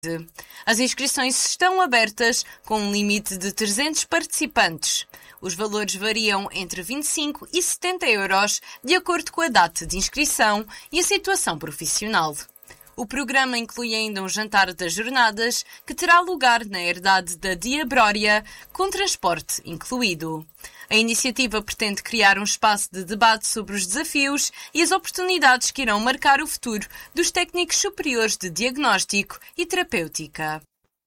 As inscrições estão abertas com um limite de 300 participantes. Os valores variam entre 25 e 70 euros, de acordo com a data de inscrição e a situação profissional. O programa inclui ainda um jantar das jornadas, que terá lugar na herdade da Diabrória, com transporte incluído. A iniciativa pretende criar um espaço de debate sobre os desafios e as oportunidades que irão marcar o futuro dos técnicos superiores de diagnóstico e terapêutica.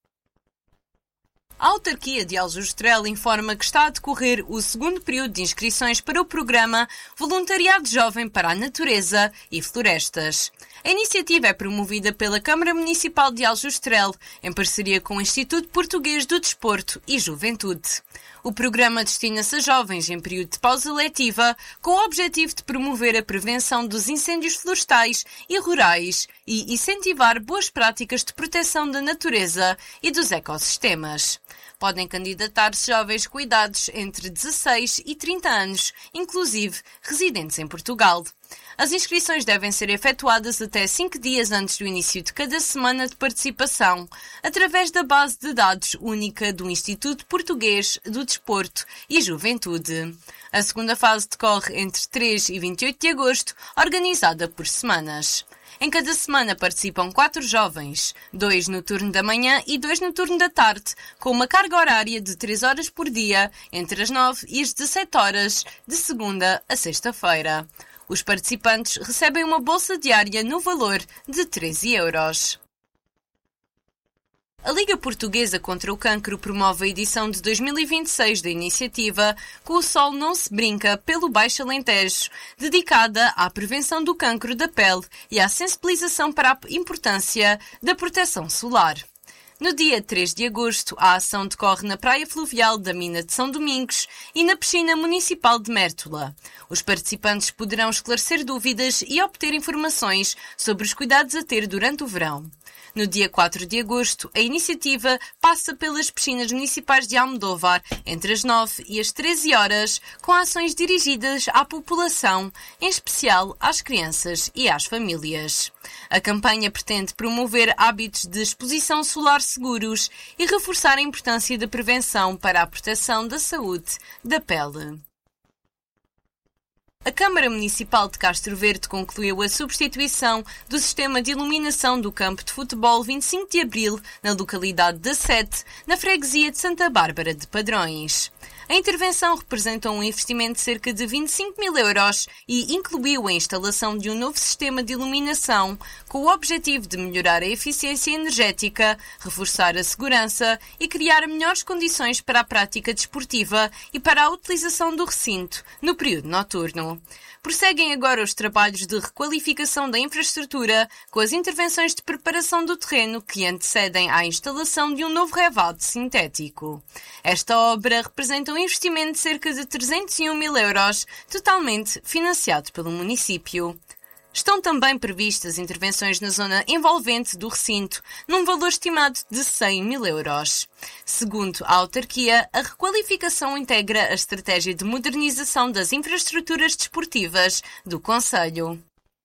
A autarquia de Aljustrel informa que está a decorrer o segundo período de inscrições para o programa Voluntariado Jovem para a Natureza e Florestas. A iniciativa é promovida pela Câmara Municipal de Aljustrel, em parceria com o Instituto Português do Desporto e Juventude. O programa destina-se a jovens em período de pausa letiva, com o objetivo de promover a prevenção dos incêndios florestais e rurais e incentivar boas práticas de proteção da natureza e dos ecossistemas. Podem candidatar-se jovens com idades entre 16 e 30 anos, inclusive residentes em Portugal. As inscrições devem ser efetuadas até 5 dias antes do início de cada semana de participação, através da base de dados única do Instituto Português do Desporto e Juventude. A segunda fase decorre entre 3 e 28 de agosto, organizada por semanas. Em cada semana participam 4 jovens, 2 no turno da manhã e 2 no turno da tarde, com uma carga horária de 3 horas por dia, entre as 9 e as 17 horas, de segunda a sexta-feira. Os participantes recebem uma bolsa diária no valor de 13 euros. A Liga Portuguesa contra o Cancro promove a edição de 2026 da iniciativa Com o Sol Não Se Brinca pelo Baixo Alentejo, dedicada à prevenção do cancro da pele e à sensibilização para a importância da proteção solar. No dia 3 de agosto, a ação decorre na Praia Fluvial da Mina de São Domingos e na Piscina Municipal de Mértola. Os participantes poderão esclarecer dúvidas e obter informações sobre os cuidados a ter durante o verão. No dia 4 de agosto, a iniciativa passa pelas piscinas municipais de Almodóvar entre as 9 e as 13 horas, com ações dirigidas à população, em especial às crianças e às famílias. A campanha pretende promover hábitos de exposição solar seguros e reforçar a importância da prevenção para a proteção da saúde da pele. A Câmara Municipal de Castro Verde concluiu a substituição do sistema de iluminação do campo de futebol 25 de Abril na localidade de Sete, na freguesia de Santa Bárbara de Padrões. A intervenção representou um investimento de cerca de 25 mil euros e incluiu a instalação de um novo sistema de iluminação com o objetivo de melhorar a eficiência energética, reforçar a segurança e criar melhores condições para a prática desportiva e para a utilização do recinto no período noturno. Prosseguem agora os trabalhos de requalificação da infraestrutura com as intervenções de preparação do terreno que antecedem à instalação de um novo relvado sintético. Esta obra representa um investimento de cerca de 301 mil euros, totalmente financiado pelo município. Estão também previstas intervenções na zona envolvente do recinto, num valor estimado de 100 mil euros. Segundo a autarquia, a requalificação integra a estratégia de modernização das infraestruturas desportivas do concelho.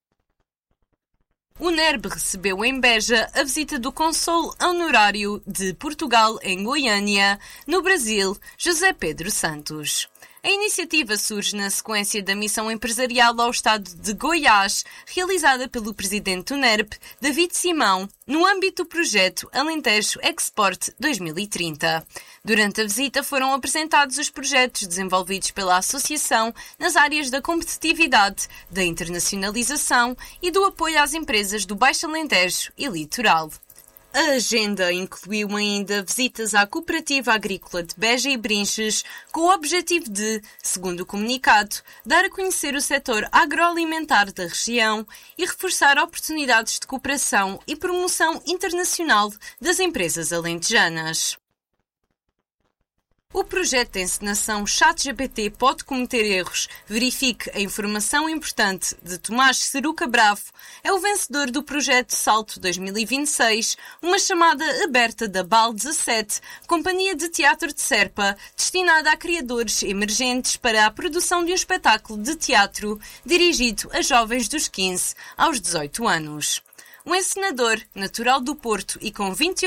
O NERB recebeu em Beja a visita do cônsul honorário de Portugal em Goiânia, no Brasil, José Pedro Santos. A iniciativa surge na sequência da missão empresarial ao estado de Goiás, realizada pelo presidente do NERB, David Simão, no âmbito do projeto Alentejo Export 2030. Durante a visita foram apresentados os projetos desenvolvidos pela Associação nas áreas da competitividade, da internacionalização e do apoio às empresas do Baixo Alentejo e Litoral. A agenda incluiu ainda visitas à Cooperativa Agrícola de Beja e Brinches, com o objetivo de, segundo o comunicado, dar a conhecer o setor agroalimentar da região e reforçar oportunidades de cooperação e promoção internacional das empresas alentejanas. O projeto de encenação ChatGPT pode cometer erros. Verifique a informação importante de Tomás Ceruca Bravo. É o vencedor do projeto Salto 2026, uma chamada aberta da BAL 17, Companhia de Teatro de Serpa, destinada a criadores emergentes para a produção de um espetáculo de teatro dirigido a jovens dos 15 aos 18 anos. um encenador natural do Porto e com 28